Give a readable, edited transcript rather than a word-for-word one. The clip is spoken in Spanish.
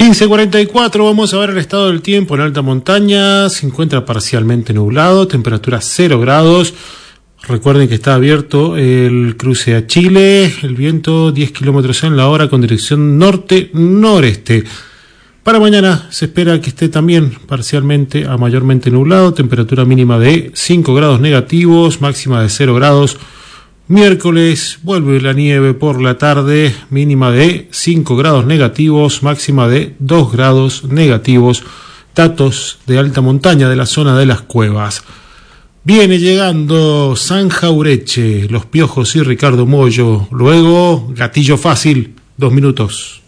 15:44, vamos a ver el estado del tiempo en alta montaña. Se encuentra parcialmente nublado, temperatura 0 grados. Recuerden que está abierto el cruce a Chile, el viento 10 kilómetros en la hora con dirección norte-noreste. Para mañana se espera que esté también parcialmente a mayormente nublado, temperatura mínima de 5 grados negativos, máxima de 0 grados. Miércoles vuelve la nieve por la tarde, mínima de 5 grados negativos, máxima de 2 grados negativos. Datos de alta montaña de la zona de las cuevas. Viene llegando San Jaureche, Los Piojos y Ricardo Mollo. Luego, Gatillo Fácil, 2 minutos.